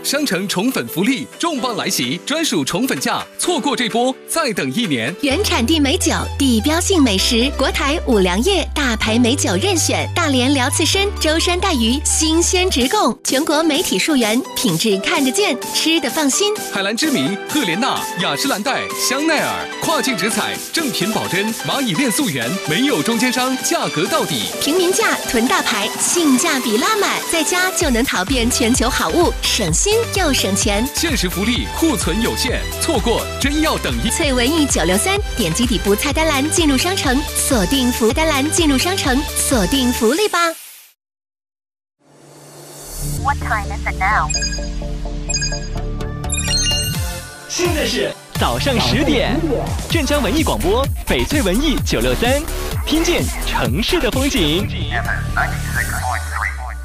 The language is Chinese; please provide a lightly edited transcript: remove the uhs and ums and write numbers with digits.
商城宠粉福利重磅来袭，专属宠粉价，错过这波再等1年。 原产地美酒，地标性美食，国台五粮液大牌美酒任选，大连辽刺参、舟山带鱼新鲜直供，全国媒体溯源，品质看得见，吃得放心。 海蓝之谜、赫莲娜、雅诗兰黛、香奈儿，跨境直采，正品保真，蚂蚁链溯源，没有中间商，价格到底， 平民价囤大牌，性价比拉满，在家就能淘遍全球好物，省心又省钱。 限时福利，库存有限，错过真要等翠文艺963，点击底部菜单栏进入商城，锁定福单栏进入商城，锁定福利吧。 What time is it now? 现在是早上10点，镇江文艺广播，翡翠文艺963，听见城市的风景。